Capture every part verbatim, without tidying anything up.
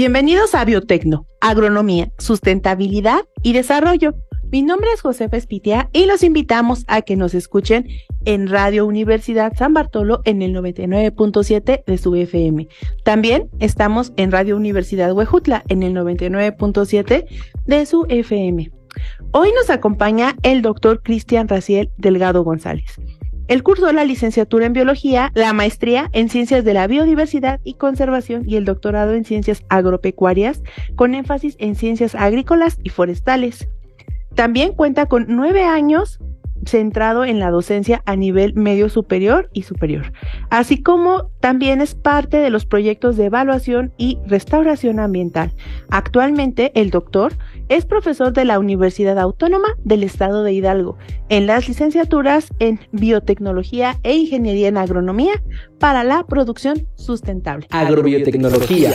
Bienvenidos a Biotecno, Agronomía, Sustentabilidad y Desarrollo. Mi nombre es Josefa Espitia y los invitamos a que nos escuchen en Radio Universidad San Bartolo en el noventa y nueve punto siete de su F M. También estamos en Radio Universidad Huejutla en el noventa y nueve punto siete de su F M. Hoy nos acompaña el doctor Cristian Raciel Delgado González. Él cursó la licenciatura en Biología, la maestría en Ciencias de la Biodiversidad y Conservación y el doctorado en Ciencias Agropecuarias, con énfasis en Ciencias Agrícolas y Forestales. También cuenta con nueve años centrado en la docencia a nivel medio superior y superior, así como también es parte de los proyectos de evaluación y restauración ambiental. Actualmente, el doctor es profesor de la Universidad Autónoma del Estado de Hidalgo, en las licenciaturas en Biotecnología e Ingeniería en Agronomía para la producción sustentable. Agrobiotecnología.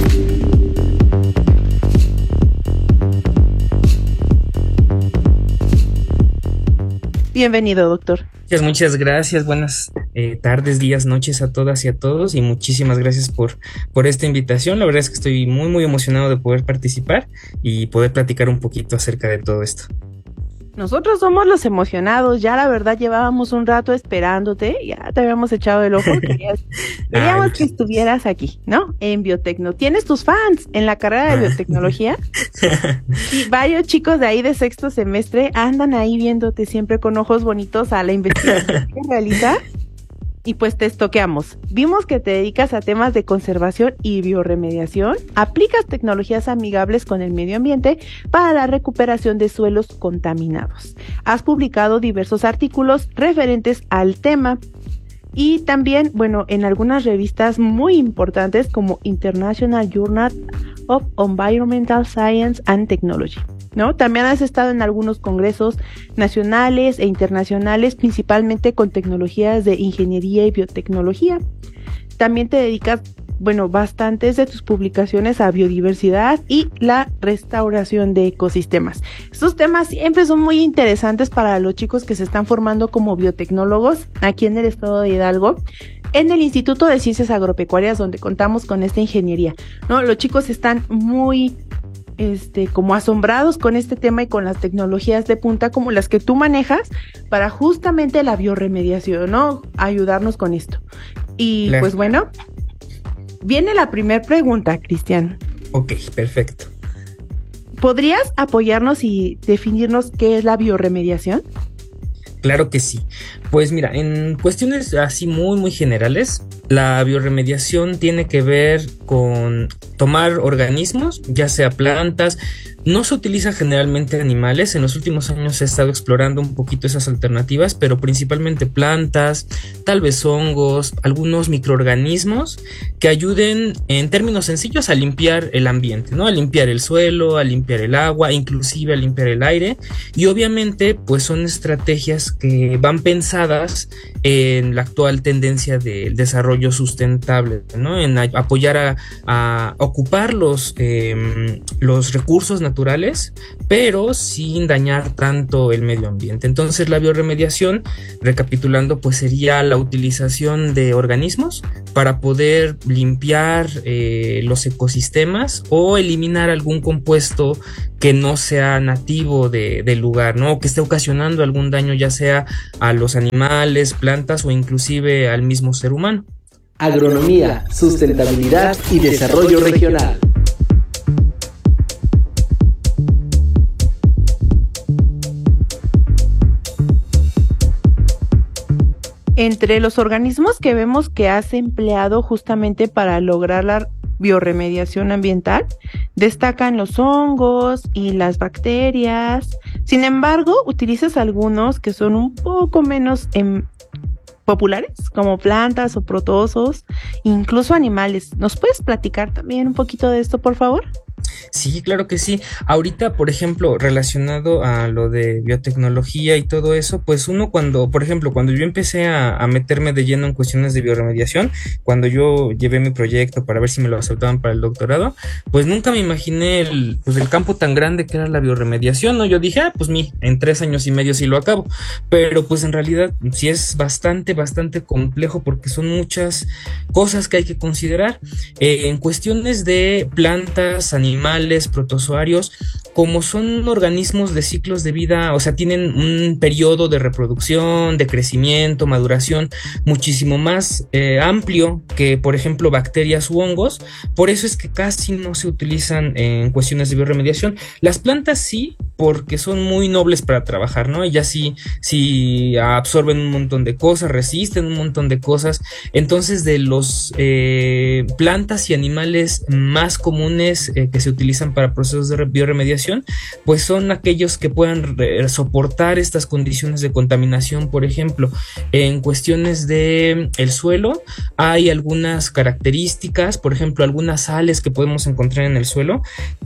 Bienvenido, doctor. Muchas, muchas gracias. Buenas eh, tardes, días, noches a todas y a todos. Y muchísimas gracias por, por esta invitación. La verdad es que estoy muy, muy emocionado de poder participar y poder platicar un poquito acerca de todo esto. Nosotros somos los emocionados. Ya la verdad llevábamos un rato esperándote. Ya te habíamos echado el ojo. Querías, queríamos que estuvieras aquí, ¿no? En Biotecno. ¿Tienes tus fans en la carrera de biotecnología? Y varios chicos de ahí de sexto semestre andan ahí viéndote siempre con ojos bonitos a la investigación que realizas. Y pues te estoqueamos. Vimos que te dedicas a temas de conservación y biorremediación. Aplicas tecnologías amigables con el medio ambiente para la recuperación de suelos contaminados. Has publicado diversos artículos referentes al tema. Y también, bueno, en algunas revistas muy importantes como International Journal of Environmental Science and Technology, ¿no? También has estado en algunos congresos nacionales e internacionales, principalmente con tecnologías de ingeniería y biotecnología. También te dedicas, bueno, bastantes de tus publicaciones a biodiversidad y la restauración de ecosistemas. Estos temas siempre son muy interesantes para los chicos que se están formando como biotecnólogos aquí en el estado de Hidalgo, en el Instituto de Ciencias Agropecuarias, donde contamos con esta ingeniería, ¿no? Los chicos están muy Este, como asombrados con este tema y con las tecnologías de punta como las que tú manejas para justamente la biorremediación, ¿no? Ayudarnos con esto. Y claro. Pues bueno, viene la primera pregunta, Cristian. Ok, perfecto. ¿Podrías apoyarnos y definirnos qué es la biorremediación? Claro que sí. Pues mira, en cuestiones así muy muy generales, la biorremediación tiene que ver con tomar organismos, ya sea plantas. No se utiliza generalmente animales. En los últimos años se ha estado explorando un poquito esas alternativas, pero principalmente plantas, tal vez hongos, algunos microorganismos que ayuden en términos sencillos a limpiar el ambiente, ¿no? A limpiar el suelo, a limpiar el agua, inclusive a limpiar el aire. Y obviamente pues son estrategias que van pensadas en la actual tendencia del desarrollo sustentable, ¿no? En a- apoyar a, a ocupar los, eh, los recursos naturales, pero sin dañar tanto el medio ambiente. Entonces la biorremediación, recapitulando, pues sería la utilización de organismos para poder limpiar eh, los ecosistemas o eliminar algún compuesto que no sea nativo de, del lugar, ¿no? O que esté ocasionando algún daño, ya sea a los animales, plantas o inclusive al mismo ser humano. Agronomía, sustentabilidad y desarrollo regional. Entre los organismos que vemos que has empleado justamente para lograr la biorremediación ambiental, destacan los hongos y las bacterias. Sin embargo, utilizas algunos que son un poco menos em, populares, como plantas o protozoos, incluso animales. ¿Nos puedes platicar también un poquito de esto, por favor? Sí, claro que sí. Ahorita, por ejemplo, relacionado a lo de biotecnología y todo eso, pues uno cuando, por ejemplo, cuando yo empecé a, a meterme de lleno en cuestiones de bioremediación, cuando yo llevé mi proyecto para ver si me lo aceptaban para el doctorado, pues nunca me imaginé el, pues el campo tan grande que era la bioremediación, ¿no? Yo dije, ah, pues mi, en tres años y medio sí lo acabo, pero pues en realidad sí es bastante, bastante complejo porque son muchas cosas que hay que considerar. Eh, en cuestiones de plantas, animales, protozoarios, como son organismos de ciclos de vida, o sea, tienen un periodo de reproducción, de crecimiento, maduración muchísimo más eh, amplio que, por ejemplo, bacterias u hongos. Por eso es que casi no se utilizan en cuestiones de bioremediación. Las plantas sí, porque son muy nobles para trabajar, ¿no? Ellas sí, sí absorben un montón de cosas, resisten un montón de cosas. Entonces, de los eh, plantas y animales más comunes eh, que se utilizan para procesos de bioremediación, pues son aquellos que puedan re- soportar estas condiciones de contaminación. Por ejemplo, en cuestiones de el suelo, hay algunas características, por ejemplo, algunas sales que podemos encontrar en el suelo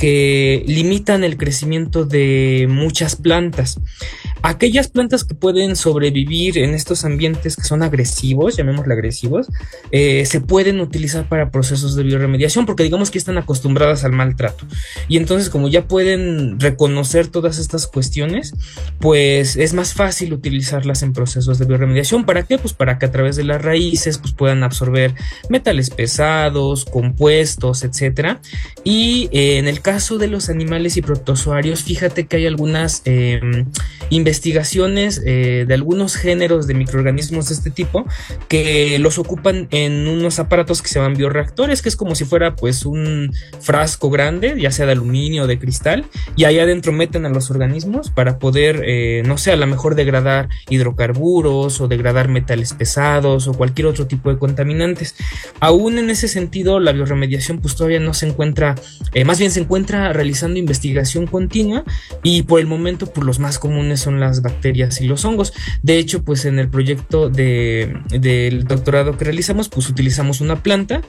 que limitan el crecimiento de muchas plantas. Aquellas plantas que pueden sobrevivir en estos ambientes que son agresivos, llamémosle agresivos, eh, se pueden utilizar para procesos de bioremediación porque digamos que están acostumbradas al maltrato. Y entonces, como ya pueden reconocer todas estas cuestiones, pues es más fácil utilizarlas en procesos de bioremediación. ¿Para qué? Pues para que a través de las raíces pues puedan absorber metales pesados, compuestos, etcétera. Y eh, en el caso de los animales y protozoarios, fíjate que hay algunas eh, investigaciones eh, de algunos géneros de microorganismos de este tipo que los ocupan en unos aparatos que se llaman bioreactores, que es como si fuera pues un frasco grande, ya sea de aluminio o de cristal, y ahí adentro meten a los organismos para poder, eh, no sé, a lo mejor degradar hidrocarburos o degradar metales pesados o cualquier otro tipo de contaminantes. Aún en ese sentido, la bioremediación pues todavía no se encuentra, eh, más bien se encuentra realizando investigación continua, y por el momento pues los más comunes son las bacterias y los hongos. De hecho, pues en el proyecto de, del doctorado que realizamos, pues utilizamos una planta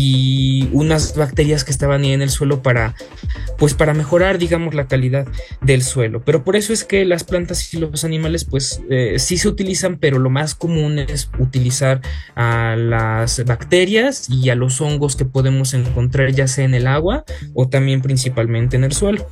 y unas bacterias que estaban ahí en el suelo para, pues para mejorar, digamos, la calidad del suelo. Pero por eso es que las plantas y los animales, pues eh, sí se utilizan, pero lo más común es utilizar a las bacterias y a los hongos que podemos encontrar ya sea en el agua o también principalmente en el suelo.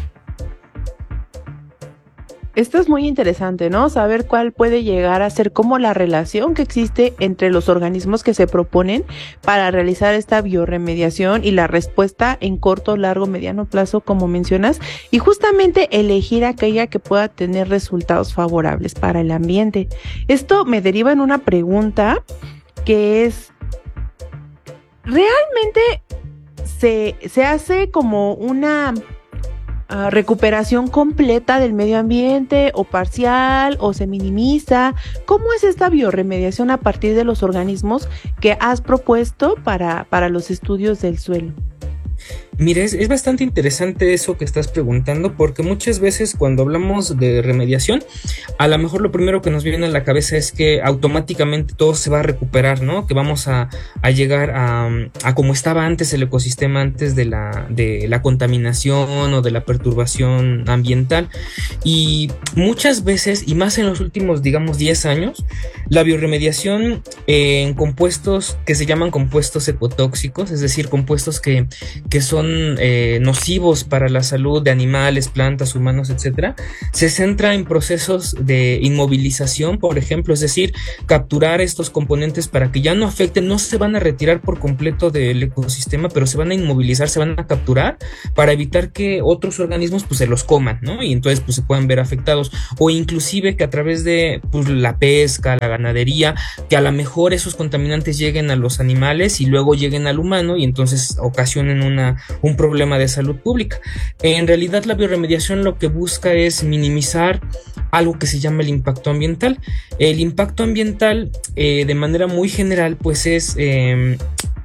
Esto es muy interesante, ¿no? Saber cuál puede llegar a ser como la relación que existe entre los organismos que se proponen para realizar esta bioremediación y la respuesta en corto, largo, mediano plazo, como mencionas, y justamente elegir aquella que pueda tener resultados favorables para el ambiente. Esto me deriva en una pregunta que es, ¿realmente se, se hace como una Uh, recuperación completa del medio ambiente o parcial o se minimiza? ¿Cómo es esta bioremediación a partir de los organismos que has propuesto para, para los estudios del suelo? Mira, es, es bastante interesante eso que estás preguntando, porque muchas veces cuando hablamos de remediación, a lo mejor lo primero que nos viene a la cabeza es que automáticamente todo se va a recuperar, ¿no? Que vamos a, a llegar a, a como estaba antes el ecosistema, antes de la, de la contaminación o de la perturbación ambiental. Y muchas veces, y más en los últimos, digamos, diez años, la bioremediación eh, en compuestos que se llaman compuestos ecotóxicos, es decir, compuestos que, que son Eh, nocivos para la salud de animales, plantas, humanos, etcétera, se centra en procesos de inmovilización, por ejemplo, es decir, capturar estos componentes para que ya no afecten, no se van a retirar por completo del ecosistema, pero se van a inmovilizar, se van a capturar para evitar que otros organismos pues se los coman, ¿no? Y entonces pues se puedan ver afectados, o inclusive que a través de pues la pesca, la ganadería, que a lo mejor esos contaminantes lleguen a los animales y luego lleguen al humano y entonces ocasionen una un problema de salud pública. En realidad la bioremediación lo que busca es minimizar algo que se llama el impacto ambiental. El impacto ambiental eh, de manera muy general pues es eh,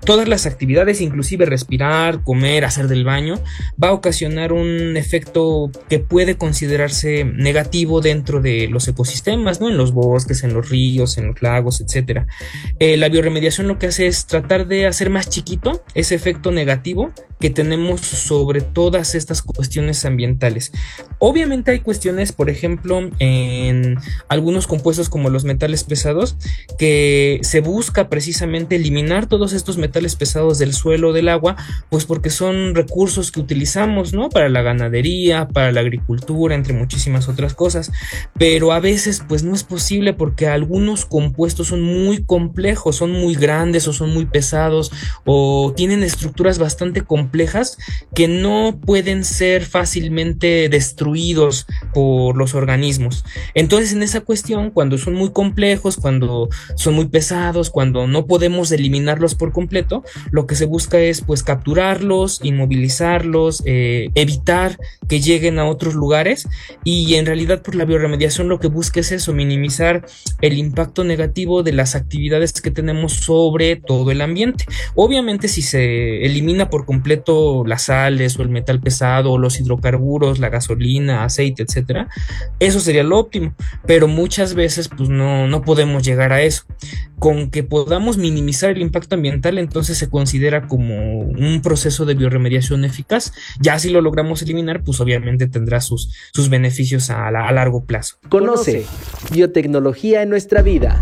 todas las actividades, inclusive respirar, comer, hacer del baño, va a ocasionar un efecto que puede considerarse negativo dentro de los ecosistemas, ¿no? En los bosques, en los ríos, en los lagos, etcétera. Eh, la bioremediación lo que hace es tratar de hacer más chiquito ese efecto negativo que tenemos sobre todas estas cuestiones ambientales. Obviamente hay cuestiones, por ejemplo, en algunos compuestos como los metales pesados, que se busca precisamente eliminar todos estos metales pesados del suelo, del agua, pues porque son recursos que utilizamos, ¿no? Para la ganadería, para la agricultura, entre muchísimas otras cosas, pero a veces pues no es posible porque algunos compuestos son muy complejos, son muy grandes o son muy pesados o tienen estructuras bastante complejas que no pueden ser fácilmente destruidos por los organismos. Entonces, en esa cuestión, cuando son muy complejos, cuando son muy pesados, cuando no podemos eliminarlos por completo, lo que se busca es pues capturarlos, inmovilizarlos, eh, evitar que lleguen a otros lugares, y en realidad por la bioremediación lo que busca es eso, minimizar el impacto negativo de las actividades que tenemos sobre todo el ambiente. Obviamente, si se elimina por completo las sales o el metal pesado o los hidrocarburos, la gasolina, aceite, etcétera, eso sería lo óptimo, pero muchas veces pues no, no podemos llegar a eso. Con que podamos minimizar el impacto ambiental, entonces se considera como un proceso de bioremediación eficaz. Ya si lo logramos eliminar, pues obviamente tendrá sus, sus beneficios a, la, a largo plazo. Conoce biotecnología en nuestra vida.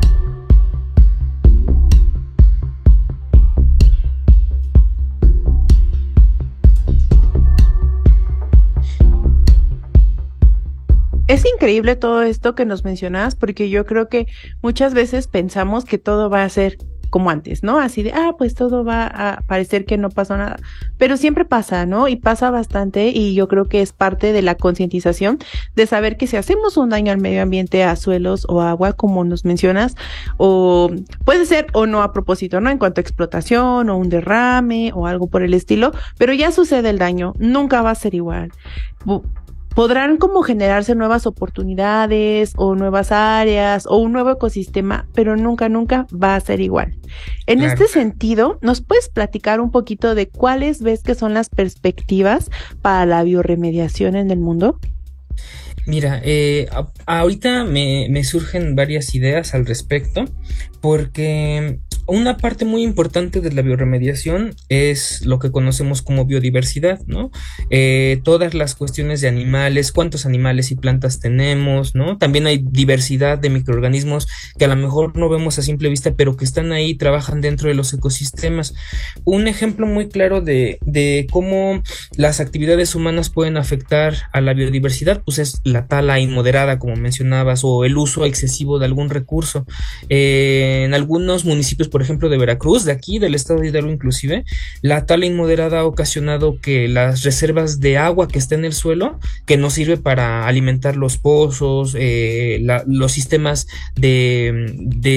Es increíble todo esto que nos mencionas, porque yo creo que muchas veces pensamos que todo va a ser como antes, ¿no? Así de, ah, pues todo va a parecer que no pasó nada, pero siempre pasa, ¿no? Y pasa bastante, y yo creo que es parte de la concientización de saber que si hacemos un daño al medio ambiente, a suelos o agua, como nos mencionas, o puede ser o no a propósito, ¿no? En cuanto a explotación o un derrame o algo por el estilo, pero ya sucede el daño, nunca va a ser igual. Podrán como generarse nuevas oportunidades o nuevas áreas o un nuevo ecosistema, pero nunca, nunca va a ser igual. En claro. Este sentido, ¿nos puedes platicar un poquito de cuáles ves que son las perspectivas para la bioremediación en el mundo? Mira, eh, a- ahorita me, me surgen varias ideas al respecto, porque una parte muy importante de la bioremediación es lo que conocemos como biodiversidad, ¿no? Eh, todas las cuestiones de animales, cuántos animales y plantas tenemos, ¿no? También hay diversidad de microorganismos que a lo mejor no vemos a simple vista, pero que están ahí, trabajan dentro de los ecosistemas. Un ejemplo muy claro de, de cómo las actividades humanas pueden afectar a la biodiversidad, pues es la tala inmoderada, como mencionabas, o el uso excesivo de algún recurso. Eh, en algunos municipios, por ejemplo, de Veracruz, de aquí, del estado de Hidalgo inclusive, la tala inmoderada ha ocasionado que las reservas de agua que está en el suelo, que nos sirve para alimentar los pozos, eh, la, los sistemas de,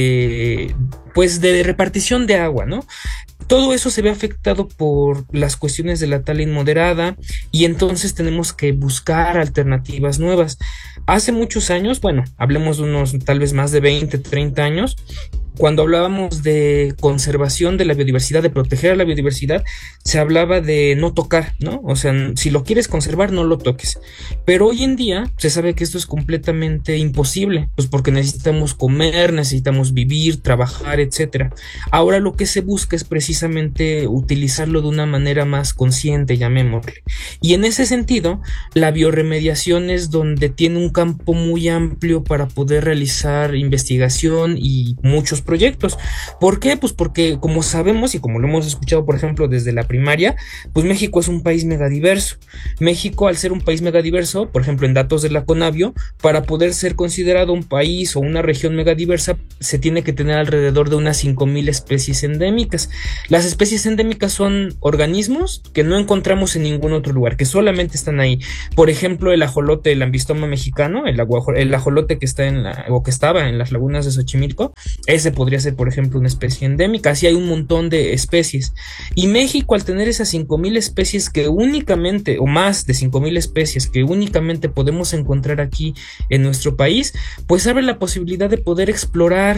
de, pues de repartición de agua, ¿no? Todo eso se ve afectado por las cuestiones de la tala inmoderada, y entonces tenemos que buscar alternativas nuevas. Hace muchos años, bueno, hablemos de unos tal vez más de veinte, treinta años, cuando hablábamos de conservación de la biodiversidad, de proteger a la biodiversidad, se hablaba de no tocar, ¿no? O sea, si lo quieres conservar, no lo toques. Pero hoy en día se sabe que esto es completamente imposible, pues porque necesitamos comer, necesitamos vivir, trabajar, etcétera. Ahora lo que se busca es precisamente utilizarlo de una manera más consciente, llamémosle. Y en ese sentido, la bioremediación es donde tiene un campo muy amplio para poder realizar investigación y muchos proyectos. ¿Por qué? Pues porque, como sabemos y como lo hemos escuchado, por ejemplo, desde la primaria, pues México es un país megadiverso. México, al ser un país megadiverso, por ejemplo, en datos de la CONABIO, para poder ser considerado un país o una región megadiversa, se tiene que tener alrededor de unas cinco mil especies endémicas. Las especies endémicas son organismos que no encontramos en ningún otro lugar, que solamente están ahí. Por ejemplo, el ajolote, el ambistoma mexicano, el, aguajo, el ajolote que está en la, o que estaba en las lagunas de Xochimilco, ese podría ser, por ejemplo, una especie endémica. Así hay un montón de especies. Y México, al tener esas cinco mil especies que únicamente, o más de cinco mil especies que únicamente podemos encontrar aquí en nuestro país, pues abre la posibilidad de poder explorar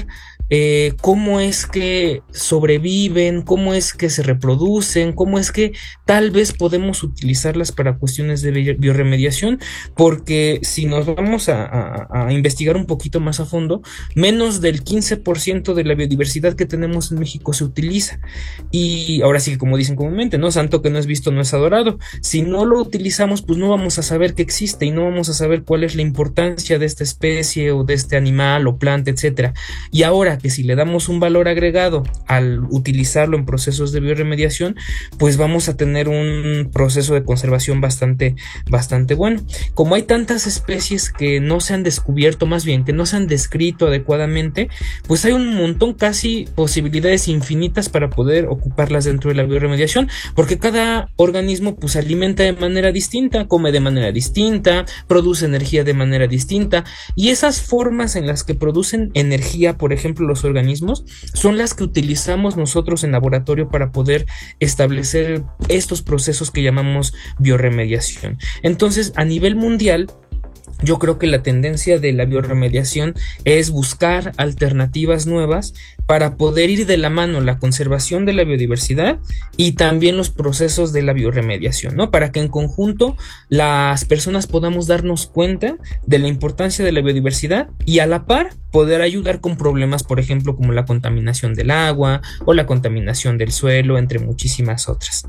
eh, cómo es que sobreviven, cómo es que se reproducen, cómo es que tal vez podemos utilizarlas para cuestiones de bi- bioremediación, porque si nos vamos a, a- a investigar un poquito más a fondo, menos del quince por ciento de la biodiversidad que tenemos en México se utiliza. Y ahora sí que como dicen comúnmente, ¿no? Santo que no es visto no es adorado. Si no lo utilizamos, pues no vamos a saber que existe y no vamos a saber cuál es la importancia de esta especie o de este animal o planta, etcétera. Y ahora que si le damos un valor agregado al utilizarlo en procesos de bioremediación, pues vamos a tener un proceso de conservación bastante, bastante bueno. Como hay tantas especies que no se han descubierto, más bien que no se han descrito adecuadamente, pues hay un montón, casi posibilidades infinitas para poder ocuparlas dentro de la bioremediación, porque cada organismo pues alimenta de manera distinta, come de manera distinta, produce energía de manera distinta, y esas formas en las que producen energía, por ejemplo, los organismos, son las que utilizamos nosotros en laboratorio para poder establecer estos procesos que llamamos bioremediación. Entonces, a nivel mundial, yo creo que la tendencia de la bioremediación es buscar alternativas nuevas para poder ir de la mano la conservación de la biodiversidad y también los procesos de la bioremediación, ¿no? Para que en conjunto las personas podamos darnos cuenta de la importancia de la biodiversidad y a la par poder ayudar con problemas, por ejemplo, como la contaminación del agua o la contaminación del suelo, entre muchísimas otras.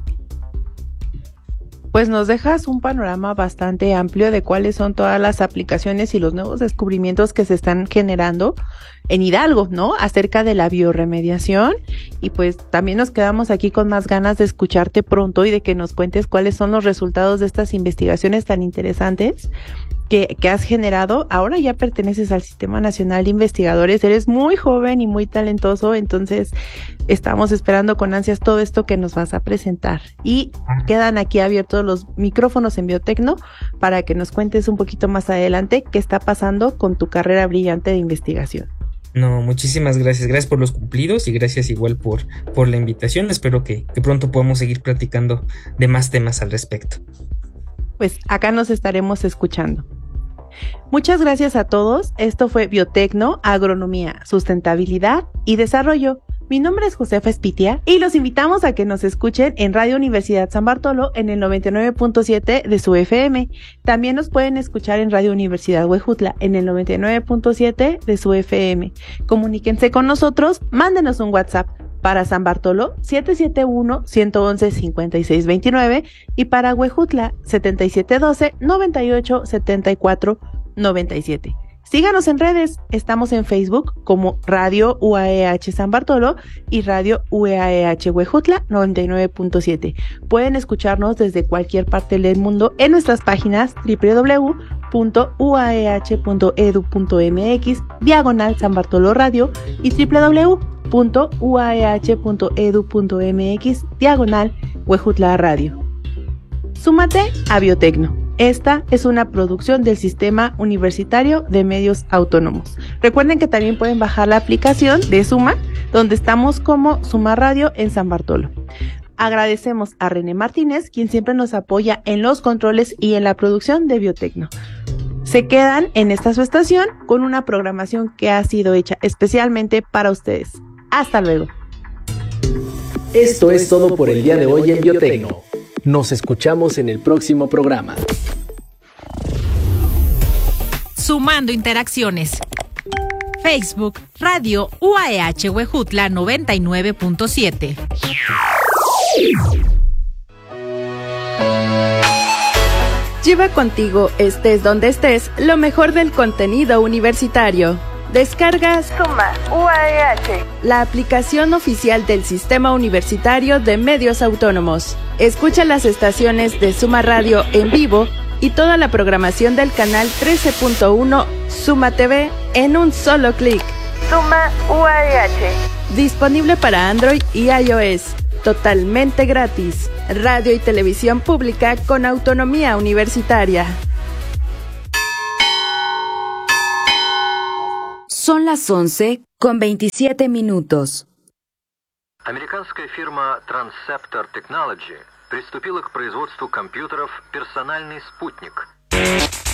Pues nos dejas un panorama bastante amplio de cuáles son todas las aplicaciones y los nuevos descubrimientos que se están generando en Hidalgo, ¿no? Acerca de la bioremediación. Y pues también nos quedamos aquí con más ganas de escucharte pronto y de que nos cuentes cuáles son los resultados de estas investigaciones tan interesantes que, que has generado. Ahora ya perteneces al Sistema Nacional de Investigadores, eres muy joven y muy talentoso, entonces estamos esperando con ansias todo esto que nos vas a presentar. Y quedan aquí abiertos los micrófonos en Biotecno para que nos cuentes un poquito más adelante qué está pasando con tu carrera brillante de investigación. No, muchísimas gracias, gracias por los cumplidos y gracias igual por, por la invitación. Espero que, que pronto podamos seguir platicando de más temas al respecto. Pues acá nos estaremos escuchando. Muchas gracias a todos. Esto fue Biotecno, Agronomía, Sustentabilidad y Desarrollo. Mi nombre es Josefa Espitia y los invitamos a que nos escuchen en Radio Universidad San Bartolo en el noventa y nueve punto siete de su F M. También nos pueden escuchar en Radio Universidad Huejutla en el noventa y nueve punto siete de su F M. Comuníquense con nosotros, mándenos un WhatsApp para San Bartolo siete siete uno, uno uno uno, cinco seis dos nueve y para Huejutla setenta y siete doce, noventa y ocho, setenta y cuatro, noventa y siete. Síganos en redes, estamos en Facebook como Radio U A E H San Bartolo y Radio U A E H Huejutla noventa y nueve punto siete. Pueden escucharnos desde cualquier parte del mundo en nuestras páginas doble u doble u doble u punto u a e h punto e d u punto m x diagonal San Bartolo Radio y doble u doble u doble u punto u a e h punto e d u punto m x diagonal Huejutla Radio. Súmate a Biotecno. Esta es una producción del Sistema Universitario de Medios Autónomos. Recuerden que también pueden bajar la aplicación de Suma, donde estamos como Suma Radio en San Bartolo. Agradecemos a René Martínez, quien siempre nos apoya en los controles y en la producción de Biotecno. Se quedan en esta su estación con una programación que ha sido hecha especialmente para ustedes. Hasta luego. Esto es todo por el día de hoy en Biotecno. Nos escuchamos en el próximo programa. Sumando interacciones. Facebook, Radio U A E H Huejutla noventa y nueve punto siete. Lleva contigo, estés donde estés, lo mejor del contenido universitario. Descargas Suma U A E H, la aplicación oficial del Sistema Universitario de Medios Autónomos. Escucha las estaciones de Suma Radio en vivo y toda la programación del canal trece punto uno Suma T V en un solo clic. Suma U A E H. Disponible para Android y iOS. Totalmente gratis. Radio y televisión pública con autonomía universitaria. Son las once con veintisiete minutos. Американская фирма Transceptor Technology приступила к производству компьютеров «Персональный спутник».